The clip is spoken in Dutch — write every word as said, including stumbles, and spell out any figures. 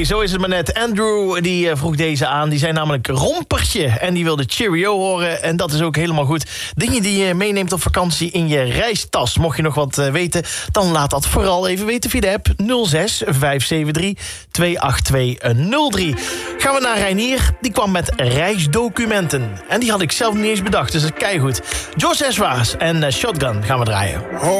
Nee, zo is het maar net. Andrew die uh, vroeg deze aan. Die zei namelijk rompertje. En die wilde Cheerio horen. En dat is ook helemaal goed. Dingen die je meeneemt op vakantie in je reistas. Mocht je nog wat uh, weten, dan laat dat vooral even weten via de app nul zes vijf zeven drie twee acht twee nul drie. Gaan we naar Reinier. Die kwam met reisdocumenten. En die had ik zelf niet eens bedacht, dus dat is keigoed. George Ezra's en uh, Shotgun gaan we draaien.